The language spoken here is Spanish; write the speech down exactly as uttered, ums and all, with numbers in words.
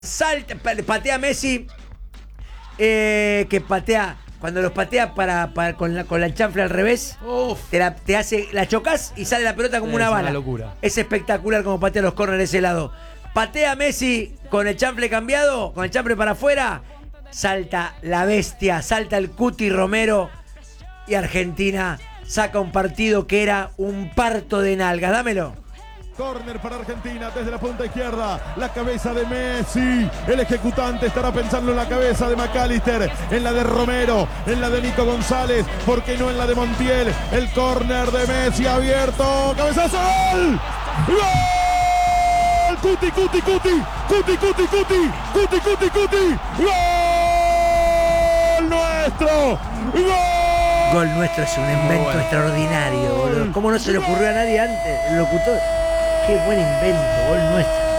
Salta, patea Messi, eh, que patea, cuando los patea para, para con, la, con la chanfle al revés, te, la, te hace, la chocas y sale la pelota como es una bala. Una locura. Es espectacular como patea los corners de ese lado. Patea Messi con el chanfle cambiado, con el chanfle para afuera, salta la bestia, salta el Cuti Romero y Argentina saca un partido que era un parto de nalgas. Dámelo. Córner para Argentina desde la punta izquierda. La cabeza de Messi. El ejecutante estará pensando en la cabeza de McAllister, en la de Romero, en la de Nico González. ¿Por qué no en la de Montiel? El córner de Messi abierto. ¡Cabezazo! ¡Gol! ¡Gol! ¡Cuti, Cuti, Cuti! ¡Cuti, Cuti, Cuti! ¡Cuti, Cuti, Cuti! ¡Gol nuestro! ¡Gol! Gol nuestro es un invento bueno. extraordinario, boludo. ¿Cómo no se le ocurrió a nadie antes? El locutor. Qué buen invento, gol nuestro.